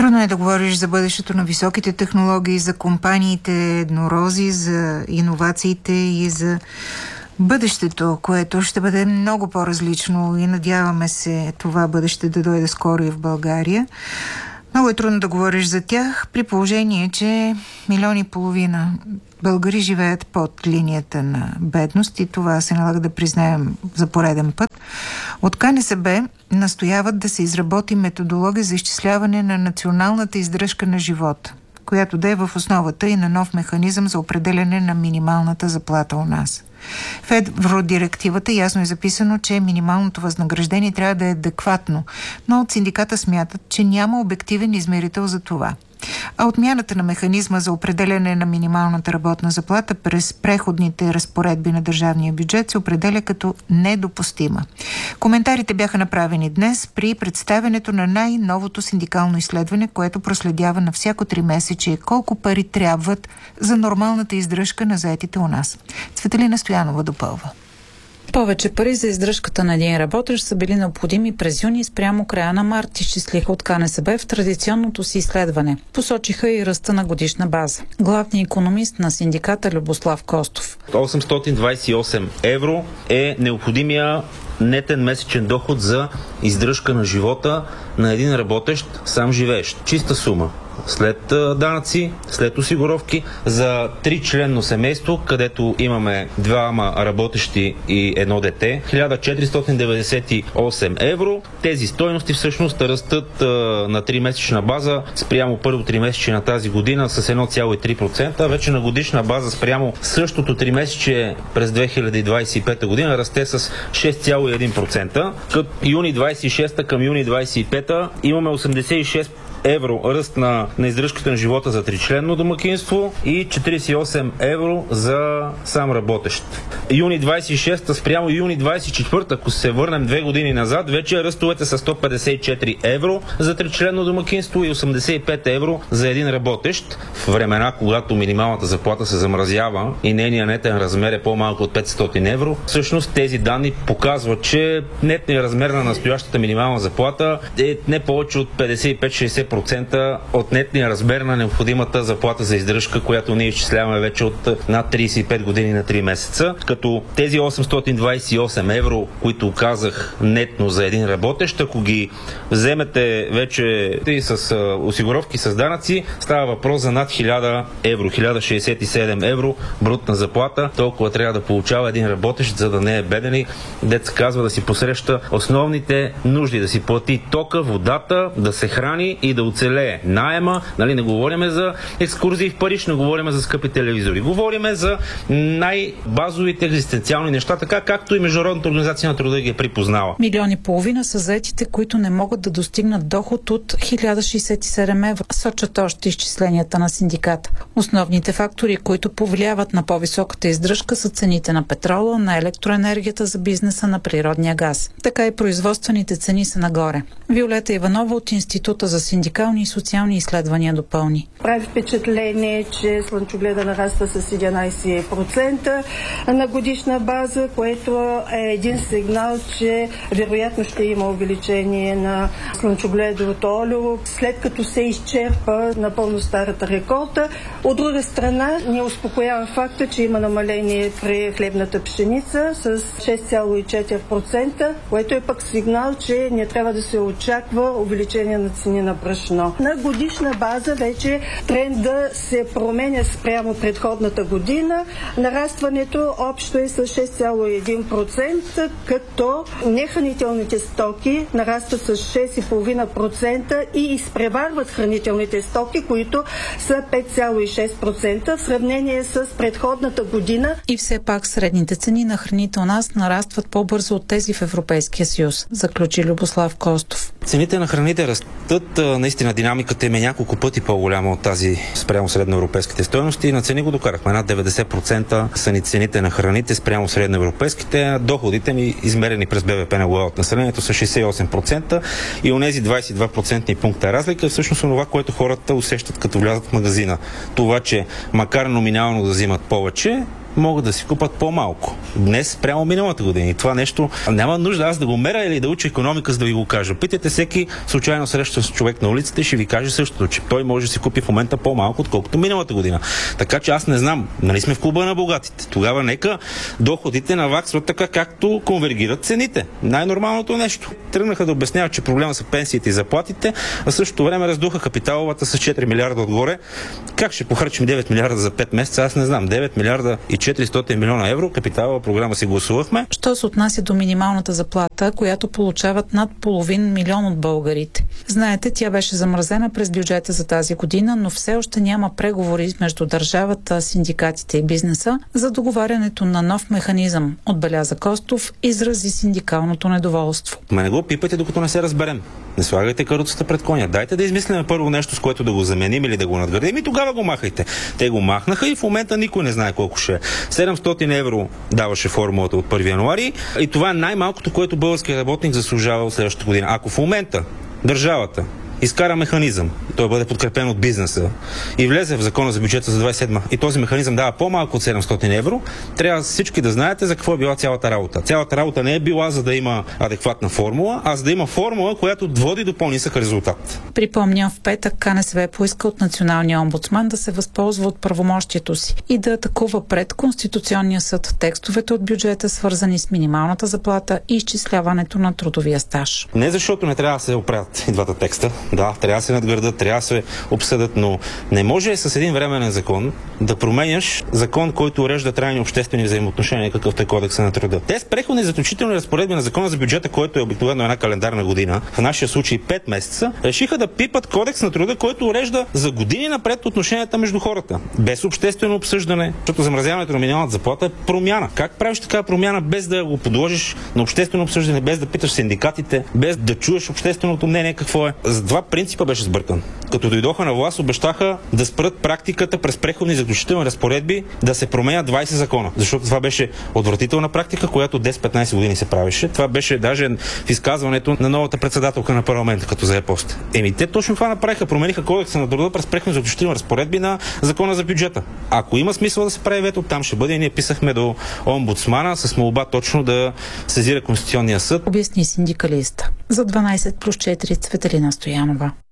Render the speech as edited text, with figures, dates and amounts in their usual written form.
Трудно е да говориш за бъдещето на високите технологии, за компаниите еднорози, за иновациите и за бъдещето, което ще бъде много по-различно и надяваме се това бъдеще да дойде скоро и в България. Много е трудно да говориш за тях, при положение, че 1,5 милиона българи живеят под линията на бедност и това се налага да признаем за пореден път. От КНСБ настояват да се изработи методология за изчисляване на националната издръжка на живота, която да е в основата и на нов механизъм за определяне на минималната заплата у нас. В Евродирективата ясно е записано, че минималното възнаграждение трябва да е адекватно, но от синдиката смятат, че няма обективен измерител за това. А отмяната на механизма за определяне на минималната работна заплата през преходните разпоредби на държавния бюджет се определя като недопустима. Коментарите бяха направени днес при представянето на най-новото синдикално изследване, което проследява на всяко 3 месече колко пари трябват за нормалната издръжка на заетите у нас. Цветелина Стоянова допълва. Повече пари за издръжката на един работещ са били необходими през юни спрямо края на март, изчислиха от КНСБ в традиционното си изследване. Посочиха и ръста на годишна база. Главният икономист на синдиката Любослав Костов. 828 евро е необходимия нетен месечен доход за издръжка на живота на един работещ сам живеещ. Чиста сума. След данъци, след осигуровки, за 3-членно семейство, където имаме 2 работещи и 1 дете, 1498 евро. Тези стойности всъщност растат на 3-месечна база спрямо първо 3-месече на тази година с 1,3%, вече на годишна база спрямо същото 3-месече през 2025 година расте с 6,1%. Като юни 26 към юни 25 имаме 86 евро ръст на издръжката на живота за 3-членно домакинство и 48 евро за сам работещ. Юни 26 спрямо юни 24, ако се върнем 2 години назад, вече ръстовете са 154 евро за 3-членно домакинство и 85 евро за един работещ. В времена, когато минималната заплата се замразява и нейният нетен размер е по-малко от 500 евро, всъщност тези данни показват, че нетният размер на настоящата минимална заплата е не повече от 55-60% от нетния размер на необходимата заплата за издръжка, която ние изчисляваме вече от над 35 години на 3 месеца. Като тези 828 евро, които казах нетно за един работещ, ако ги вземете вече и с осигуровки с данъци, става въпрос за над 1000 евро, 1067 евро брутна заплата. Толкова трябва да получава един работещ, за да не е беден и дет казва да си посреща основните нужди, да си плати тока, водата, да се храни и да оцелее. Наема, не говорим за екскурзии в Париж, не говорим за скъпи телевизори. Говорим за най-базовите екзистенциални неща, така както и Международната организация на труда ги е припознала. 1,5 милиона са заетите, които не могат да достигнат доход от 1067 евро, сочат още изчисленията на синдиката. Основните фактори, които повлияват на по-високата издръжка, са цените на петрола, на електроенергията за бизнеса, на природния газ. Така и производствените цени са нагоре. Виолета Иванова от Института за синдикални и социални изследвания допълни. Прави впечатление, че слънчогледа нараства с 11% на годишна база, което е един сигнал, че вероятно ще има увеличение на слънчогледовото олио, след като се изчерпа напълно старата реколта. От друга страна, ни успокоява факта, че има намаление при хлебната пшеница с 6,4%, което е пък сигнал, че не трябва да се очаква увеличение на цени на брашно. На годишна база вече тренда се променя спрямо предходната година. Нарастването общо е с 6,1%, като нехранителните стоки нарастват с 6,5% и изпреварват хранителните стоки, които са 5,6% в сравнение с предходната година. И все пак средните цени на храните у нас нарастват по-бързо от тези в Европейския съюз, заключи Любослав Костов. Цените на храните растат, наистина динамиката им е няколко пъти по-голяма от тази спрямо средноевропейските стойности. На цени го докарахме. Над 90% са ни цените на храните спрямо средноевропейските. Доходите ми, измерени през БВП на глава от населението, са 68% и онези 22% пункта разлика е всъщност това, което хората усещат като влязат в магазина. Това, че макар номинално да взимат повече, могат да си купат по-малко. Днес прямо миналата година. И това нещо няма нужда аз да го меря или да уча икономика, за да ви го кажа. Питайте всеки случайно среща с човек на улицата и ще ви каже същото, че той може да си купи в момента по-малко, отколкото миналата година. Така че аз не знам, нали сме в клуба на богатите. Тогава нека доходите наваксват така, както конвергират цените. Най-нормалното нещо. Тръгнаха да обясняват, че проблема са пенсиите и заплатите, а в същото време раздуха капиталовата с 4 милиарда отгоре. Как ще похарчим 9 милиарда за 5 месеца? Аз не знам. 9 милиарда и 400 милиона евро капиталова програма си гласувахме. Що се отнася до минималната заплата, която получават над половин милион от българите. Знаете, тя беше замразена през бюджета за тази година, но все още няма преговори между държавата, синдикатите и бизнеса за договарянето на нов механизъм, отбеляза Костов, изрази синдикалното недоволство. Не го пипайте, докато не се разберем. Не слагайте каруцата пред коня. Дайте да измислим първо нещо, с което да го заменим или да го надградим и тогава го махайте. Те го махнаха и в момента никой не знае колко ще е. 700 евро даваше формулата от 1 януари и това е най-малкото, което българският работник заслужава от следващата година. Ако в момента държавата изкара механизъм, той бъде подкрепен от бизнеса и влезе в закона за бюджета за 27 и този механизъм дава по-малко от 700 евро, трябва всички да знаете за какво е била цялата работа. Цялата работа не е била за да има адекватна формула, а за да има формула, която води до по-нисък резултат. Припомням, в петък КНСБ поиска от националния омбудсман да се възползва от правомощието си и да атакува пред Конституционния съд текстовете от бюджета, свързани с минималната заплата и изчисляването на трудовия стаж. Не защото не трябва да се оправят и двата текста. Да, трябва да се надградат, трябва да се обсъдят, но не може с един временен закон да променяш закон, който урежда трайни обществени взаимоотношения, какъвто е Кодекса на труда. Те с преходни и заключителни разпоредби на закона за бюджета, който е обикновено една календарна година, в нашия случай 5 месеца, решиха да пипат Кодекс на труда, който урежда за години напред отношенията между хората. Без обществено обсъждане, защото замразяването на минималната заплата е промяна. Как правиш такава промяна без да го подложиш на обществено обсъждане, без да питаш синдикатите, без да чуеш общественото мнение какво е? За два принципа беше сбъркан. Като дойдоха на власт, обещаха да спрат практиката през преходни и заключителни разпоредби да се променят 20 закона. Защото това беше отвратителна практика, която 10-15 години се правеше. Това беше даже в изказването на новата председателка на парламента, като зае пост. Те точно това направиха. Промениха Кодекса на труда през преходни и заключителни разпоредби на закона за бюджета. Ако има смисъл да се прави вето, там ще бъде. Ние писахме до омбудсмана с молба точно да сезира Конституционния съд. Обясни синдикалиста. За 12+4 Цветелина Стоянова.